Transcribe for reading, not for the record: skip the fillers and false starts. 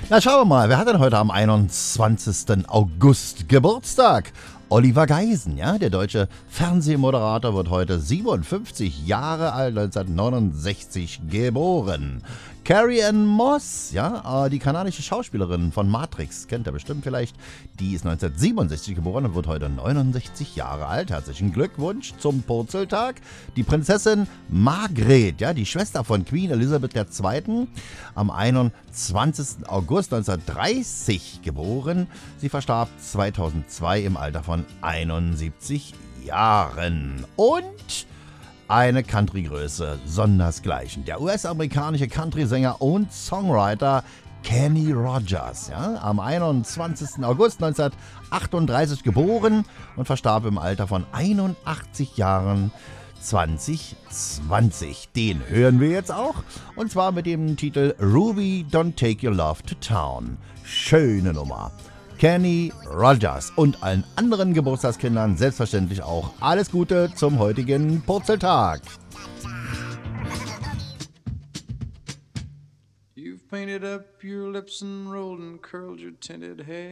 Na, schauen wir mal, wer hat denn heute am 21. August Geburtstag? Oliver Geisen, ja, der deutsche Fernsehmoderator, wird heute 57 Jahre alt, 1969 geboren. Carrie Ann Moss, ja, die kanadische Schauspielerin von Matrix, kennt ihr bestimmt vielleicht, die ist 1967 geboren und wird heute 69 Jahre alt. Herzlichen Glückwunsch zum Purzeltag. Die Prinzessin Margret, ja, die Schwester von Queen Elizabeth II., am 21. August 1930 geboren. Sie verstarb 2002 im Alter von 71 Jahren. Und eine Country-Größe, sondersgleichen. Der US-amerikanische Country-Sänger und Songwriter Kenny Rogers, ja, am 21. August 1938 geboren und verstarb im Alter von 81 Jahren 2020. Den hören wir jetzt auch, und zwar mit dem Titel Ruby, Don't Take Your Love to Town. Schöne Nummer. Kenny Rogers und allen anderen Geburtstagskindern selbstverständlich auch alles Gute zum heutigen Purzeltag. You've painted up your lips and rolled and curled your tinted hair.